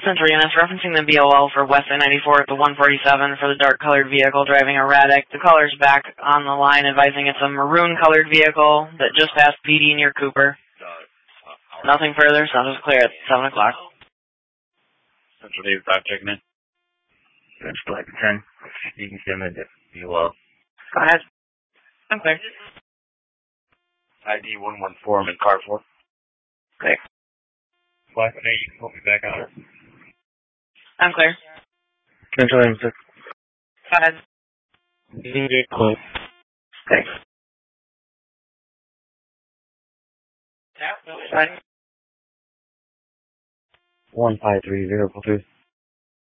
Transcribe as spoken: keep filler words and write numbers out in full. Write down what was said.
Central Units, referencing the B O L for West I ninety-four at the one forty-seven for the dark-colored vehicle driving erratic. The caller's back on the line advising it's a maroon-colored vehicle that just passed P D near Cooper. Nothing further, sound is clear at seven o'clock. Central David five checking in. That's Black ten. You can send it to B O L. Go ahead. I'm clear. I D one one four, I'm in car four. Clear. Black eight, you can put me back on it. I'm clear. Central M six. Go ahead. You can get close. Thanks. Yeah, no, it's fine. one five three zero three.